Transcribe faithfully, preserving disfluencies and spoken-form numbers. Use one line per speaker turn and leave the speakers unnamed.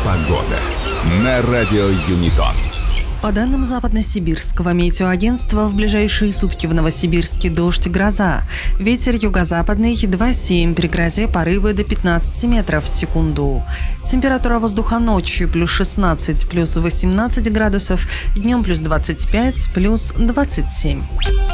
Погода на радио Юнитон.
По данным Западно-Сибирского метеоагентства, в ближайшие сутки в Новосибирске дождь и гроза. Ветер юго-западный два семь, при грозе порывы до пятнадцати метров в секунду. Температура воздуха ночью плюс шестнадцать, плюс восемнадцать градусов, днем плюс двадцать пять, плюс двадцать семь.